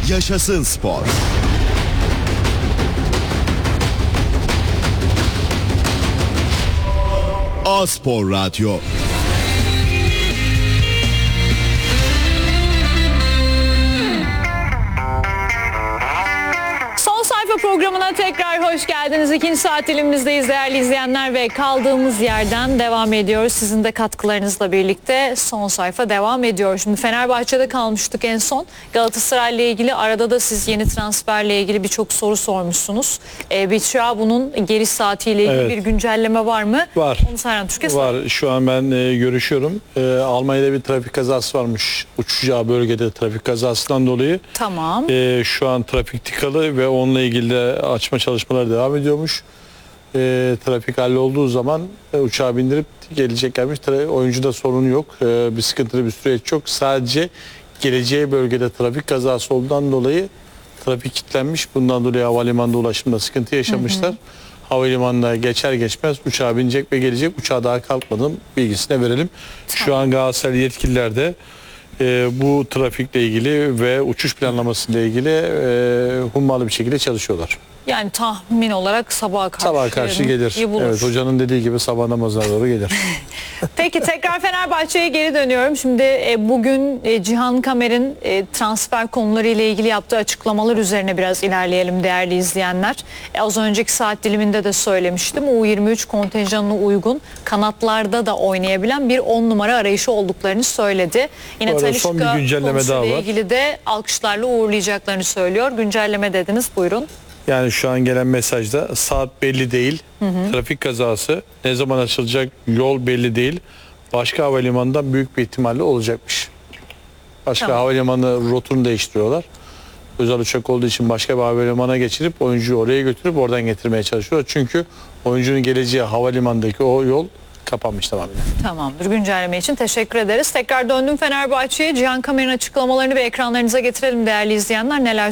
Yaşasın spor. A-Spor Radyo. Son sayfa programına tekrar hoş geldiniz. İkinci saat dilimizdeyiz değerli izleyenler ve kaldığımız yerden devam ediyoruz. Sizin de katkılarınızla birlikte son sayfa devam ediyor. Şimdi Fenerbahçe'de kalmıştık en son. Galatasaray'la ilgili arada da siz yeni transferle ilgili birçok soru sormuşsunuz. Bunun geliş saatiyle ilgili Evet. bir güncelleme var mı? Var. Onu Serhan Türk'e Var. Şu an ben görüşüyorum. Almanya'da bir trafik kazası varmış. Uçacağı bölgede trafik kazasından dolayı. Tamam. Şu an trafik tıkalı ve onunla ilgili de açma çalışmaları devam ediyormuş. Trafik hallolduğu zaman uçağa bindirip geleceklermiş. Oyuncuda sorun yok. Bir sıkıntılı bir süreç yok. Sadece geleceği bölgede trafik kazası olduğundan dolayı trafik kilitlenmiş. Bundan dolayı havalimanında ulaşımda sıkıntı yaşamışlar. Havalimanına geçer geçmez uçağa binecek ve gelecek. Uçağa daha kalkmadım bilgisine verelim. Şu an Galatasaray yetkililer de bu trafikle ilgili ve uçuş planlamasıyla ilgili hummalı bir şekilde çalışıyorlar. Yani tahmin olarak sabaha karşı. Sabaha karşı gelir. Evet, hocanın dediği gibi sabah namazına doğru gelir. Peki tekrar Fenerbahçe'ye geri dönüyorum. Şimdi bugün Cihan Kamer'in transfer konuları ile ilgili yaptığı açıklamalar üzerine biraz ilerleyelim değerli izleyenler. Az önceki saat diliminde de söylemiştim. U23 kontenjanına uygun kanatlarda da oynayabilen bir 10 numara arayışı olduklarını söyledi. Yine Bu arada son bir Talisca güncelleme konusuyla daha var. ilgili de alkışlarla uğurlayacaklarını söylüyor. Güncelleme dediniz, buyurun. Yani şu an gelen mesajda saat belli değil. Trafik kazası ne zaman açılacak yol belli değil. Başka havalimanından büyük bir ihtimalle olacakmış. Başka Tamam. havalimanı rotunu değiştiriyorlar. Özel uçak olduğu için başka bir havalimanına geçirip oyuncuyu oraya götürüp oradan getirmeye çalışıyorlar. Çünkü oyuncunun geleceği havalimanındaki o yol kapanmış tamamen. Tamamdır. Güncelleme için teşekkür ederiz. Tekrar döndüm Fenerbahçe'ye. Cihan Kamer'in açıklamalarını bir ekranlarınıza getirelim değerli izleyenler. Neler